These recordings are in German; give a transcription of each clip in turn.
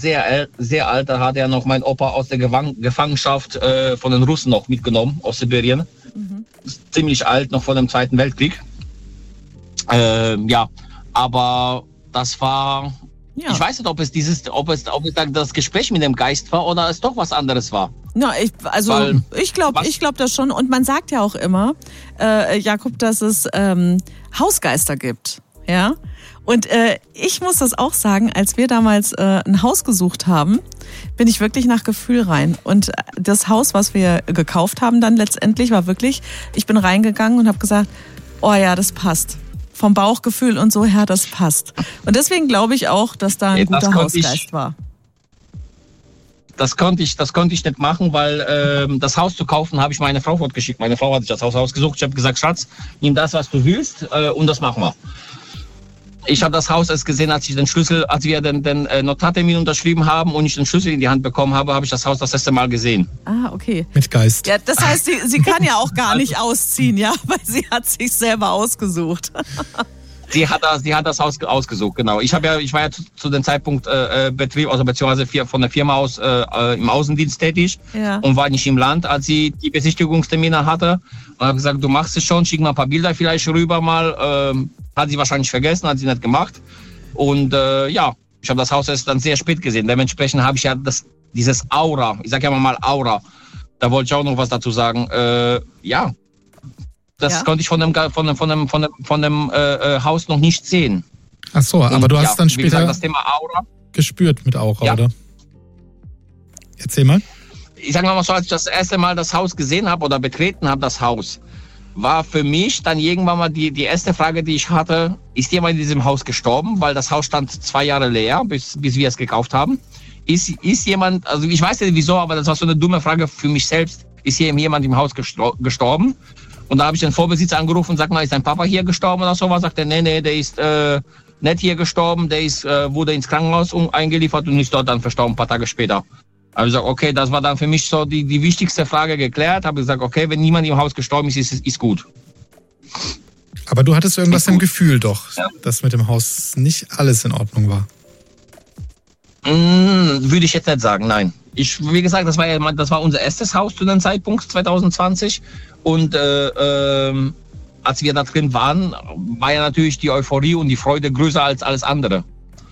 sehr alt. Da hat er noch mein Opa aus der Gefangenschaft von den Russen noch mitgenommen, aus Sibirien. Ist ziemlich alt, noch vor dem Zweiten Weltkrieg. Aber das war... Ja. Ich weiß nicht, ob es das Gespräch mit dem Geist war oder es doch was anderes war. Na, ich glaube das schon. Und man sagt ja auch immer, Jakob, dass es Hausgeister gibt. Ja. Und ich muss das auch sagen, als wir damals ein Haus gesucht haben, bin ich wirklich nach Gefühl rein. Und das Haus, was wir gekauft haben dann letztendlich, war wirklich, ich bin reingegangen und habe gesagt, oh ja, das passt. Vom Bauchgefühl und so her, das passt. Und deswegen glaube ich auch, dass da ein guter Hausgeist war. Das konnte ich nicht machen, weil das Haus zu kaufen, habe ich meine Frau fortgeschickt. Meine Frau hat sich das Haus ausgesucht. Ich habe gesagt, Schatz, nimm das, was du willst, und das machen wir. Ich habe das Haus erst gesehen, als wir den Notartermin unterschrieben haben und ich den Schlüssel in die Hand bekommen habe, habe ich das Haus das erste Mal gesehen. Ah, okay. Mit Geist. Ja, das heißt, sie kann ja auch gar nicht ausziehen, ja, weil sie hat sich selber ausgesucht. Sie hat das Haus ausgesucht, genau. Ich war ja zu dem Zeitpunkt beziehungsweise von der Firma aus im Außendienst tätig, ja, und war nicht im Land, als sie die Besichtigungstermine hatte. Und habe gesagt, du machst es schon, schick mal ein paar Bilder vielleicht rüber mal. Hat sie wahrscheinlich vergessen, hat sie nicht gemacht. Und ich habe das Haus erst dann sehr spät gesehen. Dementsprechend habe ich ja dieses Aura, ich sage ja mal Aura, da wollte ich auch noch was dazu sagen. Das konnte ich von dem Haus noch nicht sehen. Ach so, aber du hast dann später gesagt, das Thema Aura gespürt mit Aura, oder? Erzähl mal. Ich sage mal so, als ich das erste Mal das Haus gesehen habe oder betreten habe, das Haus, war für mich dann irgendwann mal die erste Frage, die ich hatte, ist jemand in diesem Haus gestorben? Weil das Haus stand 2 Jahre leer, bis wir es gekauft haben. Ist jemand, also ich weiß nicht wieso, aber das war so eine dumme Frage für mich selbst. Ist hier jemand im Haus gestorben? Und da habe ich den Vorbesitzer angerufen und sag mal, ist dein Papa hier gestorben oder sowas? Sagt er, nee, der ist nicht hier gestorben, der wurde ins Krankenhaus eingeliefert und ist dort dann verstorben, ein paar Tage später. Habe ich gesagt, okay, das war dann für mich so die wichtigste Frage geklärt. Habe gesagt, okay, wenn niemand im Haus gestorben ist, ist gut. Aber du hattest irgendwas im Gefühl doch, dass mit dem Haus nicht alles in Ordnung war. Würde ich jetzt nicht sagen, nein. Wie gesagt, das war unser erstes Haus zu dem Zeitpunkt, 2020. Und als wir da drin waren, war ja natürlich die Euphorie und die Freude größer als alles andere.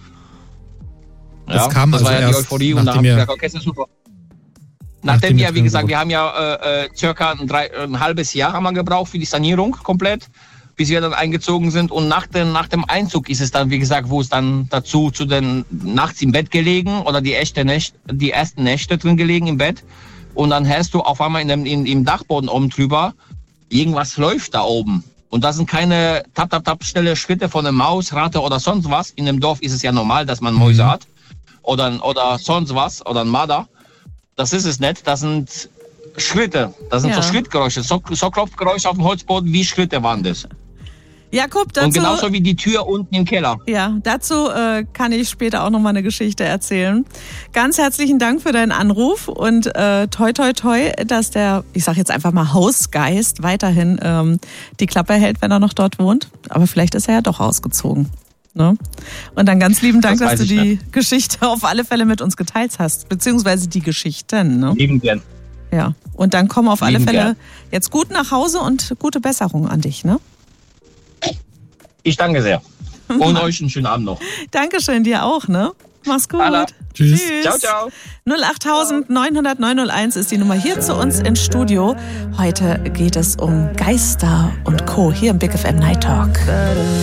Das kam also war ja erst, die Euphorie und da haben wir gesagt, okay, das ist super. Nachdem wir, wie gesagt, wir haben ja circa ein halbes Jahr haben wir gebraucht für die Sanierung komplett, bis wir dann eingezogen sind. Und nach dem Einzug ist es dann, wie gesagt, wo es dann dazu zu den nachts im Bett gelegen oder die ersten Nächte drin gelegen im Bett. Und dann hörst du auf einmal im Dachboden oben drüber, irgendwas läuft da oben. Und das sind keine tap schnelle Schritte von einer Maus, Ratte oder sonst was. In dem Dorf ist es ja normal, dass man Mäuse hat. Oder sonst was, oder ein Marder. Das ist es nicht. Das sind Schritte. Das sind so Schrittgeräusche. So Klopfgeräusche auf dem Holzboden, wie Schritte waren das. Jakob, dazu... Und genauso wie die Tür unten im Keller. Ja, dazu kann ich später auch nochmal eine Geschichte erzählen. Ganz herzlichen Dank für deinen Anruf und toi toi toi, dass der, ich sag jetzt einfach mal Hausgeist, weiterhin die Klappe hält, wenn er noch dort wohnt. Aber vielleicht ist er ja doch ausgezogen. Ne? Und dann ganz lieben Dank, dass du die Geschichte auf alle Fälle mit uns geteilt hast, beziehungsweise die Geschichten. Ne? Lieben gern. Ja, und dann komm auf alle Fälle jetzt gut nach Hause und gute Besserung an dich, ne? Ich danke sehr. Und euch einen schönen Abend noch. Dankeschön, dir auch, ne? Mach's gut. Tschüss. Ciao, ciao. 08900 901 ist die Nummer hier zu uns ins Studio. Heute geht es um Geister und Co. hier im Big FM Night Talk.